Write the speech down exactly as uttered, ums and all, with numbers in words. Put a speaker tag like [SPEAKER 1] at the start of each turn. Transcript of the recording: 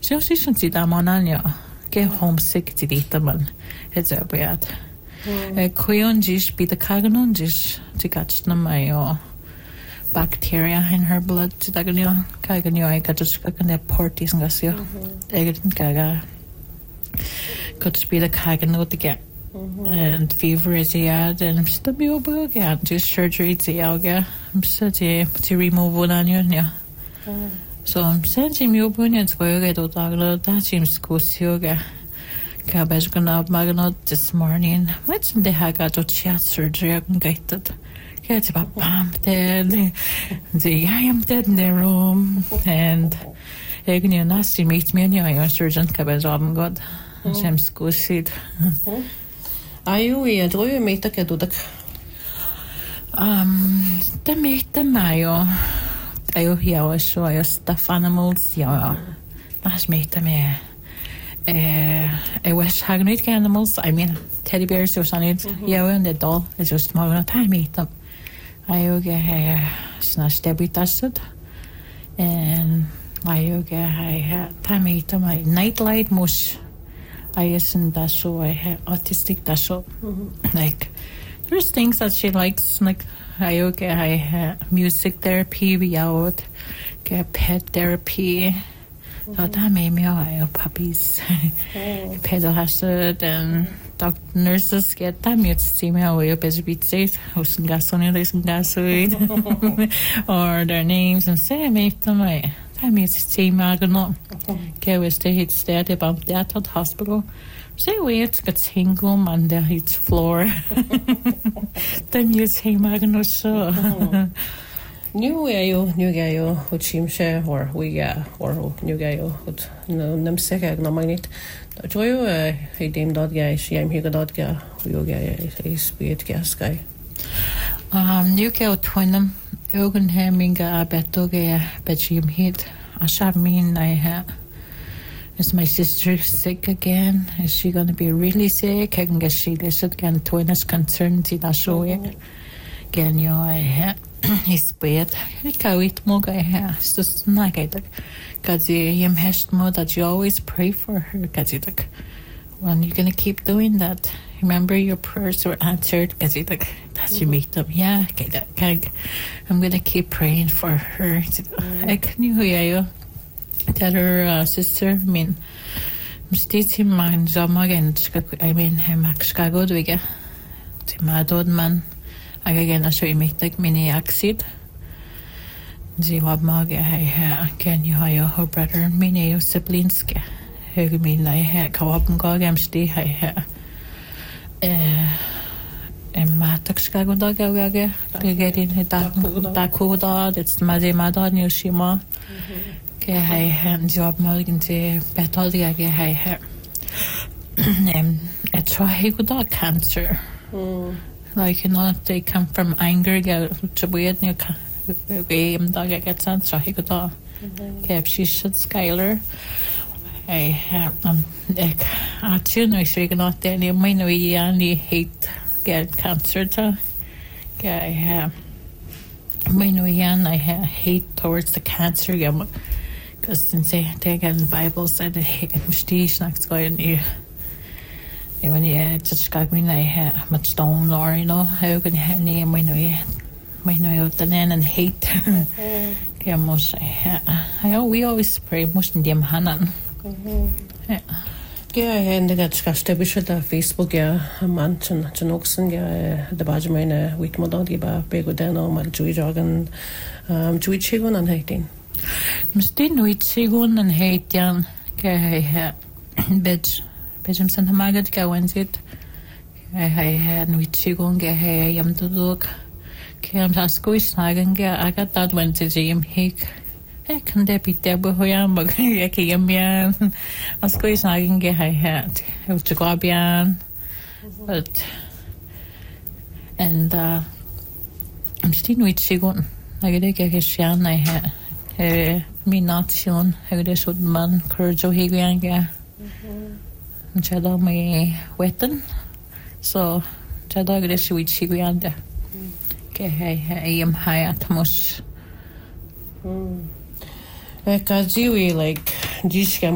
[SPEAKER 1] Just isn't see that man on you. Get homesick to eat them and it's a bad. Queen dish be the caganon dish to catch them my bacteria in her blood to the gun. Caganio, I got just cooking their porties and gas you. I didn't gaga. Got to be the caganot again. And fever is the ad and stabile bug and just surgery to yoga. I'm such to remove one on you. So I'm sending you bunnions for you to dog that seems to go yoga. Cabbage gone up Magnot this morning. What's in the haggard or chat surgery? I can get it. Get about bam dead. The I am dead in the room. And you can nasty meet me and your surgeon cabbage on God. I'm school seed.
[SPEAKER 2] Are you a do you meet a caduc?
[SPEAKER 1] Um, the meet the mayo. I hear show your stuff animals. Yeah, that's meet them here. Uh, I wish Hagnite animals, I mean, teddy bears or something, yeah, and the doll is just more than a time eat them. I get a snash debut dusted, and I get a time eat them. I nightlight mush. I isn't that show, I have autistic that show. Like, there's things that she likes, like, I get I have music therapy, we out, get pet therapy. So that made me all puppies. Pedal has it and doctor nurses get that mute see me away up as a beat safe. House and gasoline, there's some gasoline. Or their names and say I made them right. That means see me I don't know. Okay, we stay hit steady about that at hospital. Say wait, it's got single on the hit floor. Then you say I don't know so.
[SPEAKER 2] New gaio, new gaio, which seems share or we uh or new gaio, but no namsek no minute. Joyo a dim dot guy, she am here dot guy, we guy is be it gas guy.
[SPEAKER 1] Um, new gaio twinum, Ogan Hemminga, Betoga, Betchim hit. I shall mean I have. Is my sister sick again? Is she gonna be really sick? I can get she listed again, twin is concerned to that show it. Again, you I have. He's bad. I can't wait more guy here. It's just not like because you have more that you always pray for her. Because you like, well, you're gonna keep doing that. Remember your prayers were answered. Because you like, that's you meet them. Yeah, okay, that, I'm gonna keep praying for her. I can you hear you? That her uh, sister. I mean, I'm still in mind. So again, I mean, I'm Chicago. Do we get? To my dad man. I again I show you me like mini acid. The what mag I can you hire her brother mini siblings. Who mean I had co up and go again stay I had eh and Matak Chicago dog I get in that cool dog. It's my mother new shima. Okay, I had job morgan to better the I had um a try dog cancer. Like, you know, they come from anger, get to weird, you game dog, I get sent, so he could all. Okay, she should Skylar. I have, um, like, I tune, I say, not any, my no, you only hate get cancer to. Okay, I have, my no, I have hate towards the cancer, yeah, because since they take in the Bible, said they hate station, next guy in here. When you just got me like much stone or you know how can you have name when we when we out the and hate yeah most I I we always pray most in them hanan yeah
[SPEAKER 2] yeah and that skast be should the Facebook yeah a man to Oxen yeah the badge mine week model giba bego den or mal Joey Jorgen um Joey Chigon and hating
[SPEAKER 1] Mustin with Chigon and hate yan okay bitch Pejam Santa Margaret go went it. I had no chigon get hey yam to look. Cam Tasco snagging get I got that went to Jim Hick. Hey, can there be there behoyam but yam yan? I squeeze snagging get I had. It was Jacobian. But and uh I'm still with chigon. I get a get shan I had. Eh me not shon. How this would man Curjo Higian get. Cheddar my weapon, so cheddar this with Shiguanda. Okay, I am high at most.
[SPEAKER 2] Like, as you like, Jishka